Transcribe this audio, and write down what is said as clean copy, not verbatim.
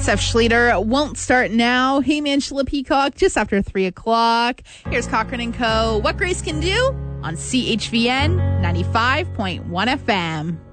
Seth Schleter won't start now. Hey man, Sheila Peacock, just after 3 o'clock. Here's Cochran & Co. What Grace Can Do on CHVN 95.1 FM.